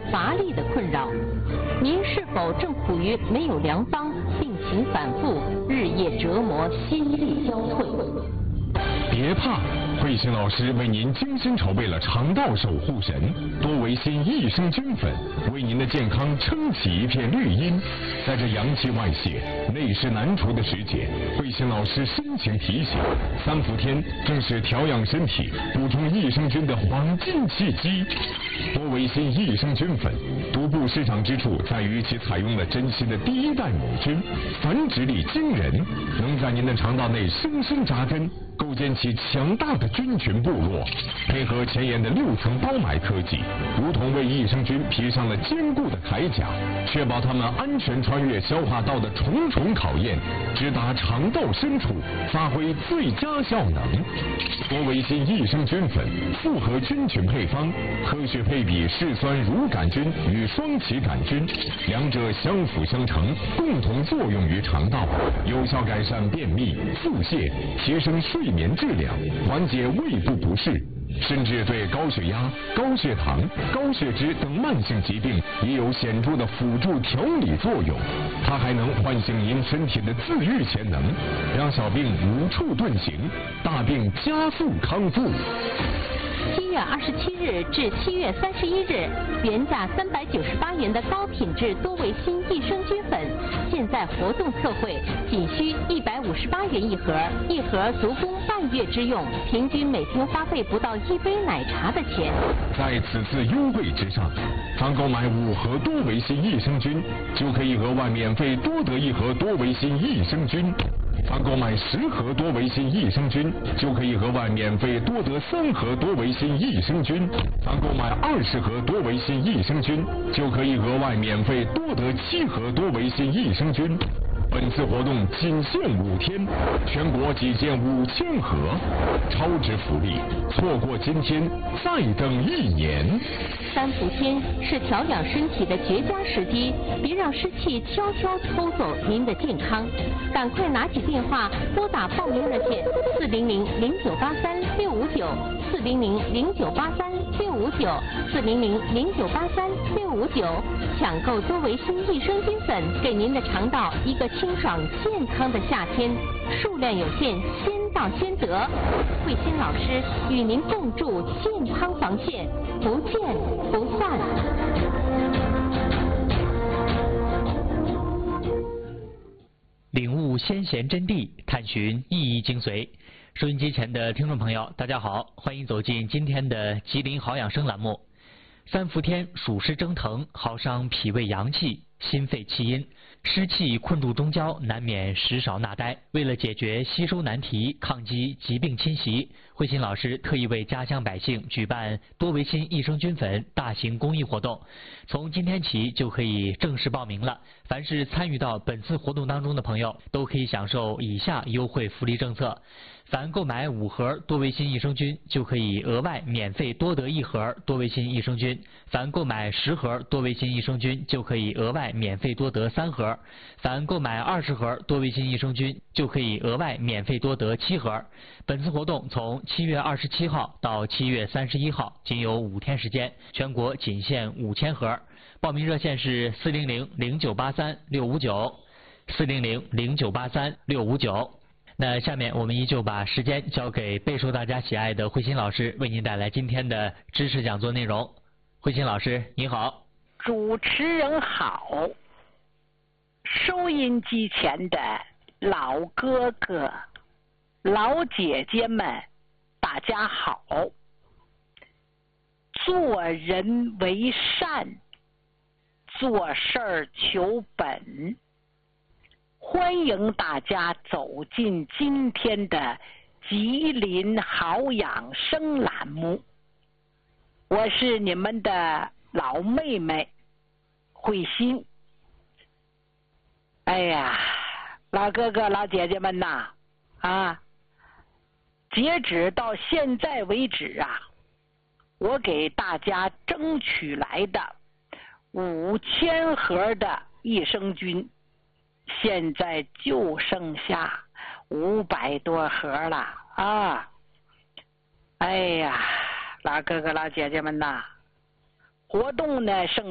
乏力的困扰。您是否正处于没有良方、病情反复、日夜折磨、心力交瘁？ 别怕，慧心老师为您精心筹备了肠道守护神多维新益生菌粉，为您的健康撑起一片绿荫。在这阳气外泄、内事难除的时节，慧心老师深情提醒：3伏天正是调养身体、补充益生菌的黄金契机。多维新益生菌粉独步市场之处在于其采用了珍稀的第1代母菌，繁殖力惊人，能在您的肠道内深深扎根，构建起强大的菌群部落。配合前沿的6层包埋科技，如同为益生菌披上了坚固的铠甲，确保它们安全穿越消化道的重重考验，直达肠道深处，发挥最佳效能。多维新益生菌粉复合菌群配方，科学配比嗜酸乳杆菌与双歧杆菌，两者相辅相成，共同作用于肠道，有效改善便秘、腹泻，提升睡眠质量，缓解胃部不适，甚至对高血压、高血糖、高血脂等慢性疾病也有显著的辅助调理作用。它还能唤醒您身体的自愈潜能，让小病无处遁形，大病加速康复。 7月27日至7月31日，原价398元的高品质多维新益生菌粉，现在活动特惠，仅需158元一盒，一盒足供半月之用，平均每天花费不到1杯奶茶的钱。 在此次优惠之上，凡购买5盒多维新益生菌，就可以额外免费多得1盒多维新益生菌。凡购买10盒多维新益生菌，就可以额外免费多得3盒多维新益生菌；凡购买20盒多维新益生菌，就可以额外免费多得7盒多维新益生菌。本次活动仅限5天，全国仅限5000盒，超值福利，错过今天再等1年。 3伏天是调养身体的绝佳时机，别让湿气悄悄偷走您的健康。赶快拿起电话拨打报名热线400-0983-659，400-0983-659，400-0983-659，抢购多维新益生菌粉，给您的肠道一个清爽健康的夏天。数量有限，先到先得。慧心老师与您共筑健康防线，不见不散。 领悟先贤真谛，探寻意义精髓。收音机前的听众朋友，大家好，欢迎走进今天的吉林好养生栏目。3伏天暑湿蒸腾，耗伤脾胃阳气、心肺气阴，湿气困住中焦，难免食少纳呆。为了解决吸收难题，抗击疾病侵袭，慧心老师特意为家乡百姓举办多维新益生菌粉大型公益活动，从今天起就可以正式报名了。凡是参与到本次活动当中的朋友，都可以享受以下优惠福利政策：凡购买5盒多维新益生菌，就可以额外免费多得1盒多维新益生菌；凡购买10盒多维新益生菌，就可以额外免费多得3盒；凡购买20盒多维新益生菌，就可以额外免费多得7盒。本次活动从7月27号到7月31号，仅有5天时间，全国仅限5000盒。报名热线是400-0983-659，400-0983-659。那下面我们依旧把时间交给备受大家喜爱的慧心老师，为您带来今天的知识讲座内容。慧心老师，你好。 主持人好，收音机前的老哥哥、老姐姐们，大家好。做人为善，做事儿求本。欢迎大家走进今天的吉林好养生栏目，我是你们的老妹妹慧心。哎呀，老哥哥老姐姐们呐，截止到现在为止啊，我给大家争取来的5000盒的益生菌，现在就剩下500多盒了啊！哎呀，老哥哥老姐姐们呐，活动呢剩